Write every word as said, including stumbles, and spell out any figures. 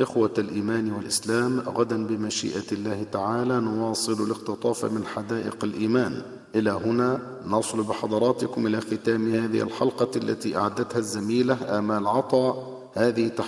إخوة الإيمان والإسلام، غدا بمشيئة الله تعالى نواصل الاقتطاف من حدائق الإيمان. إلى هنا نصل بحضراتكم إلى ختام هذه الحلقة التي أعدتها الزميلة آمال عطا. هذه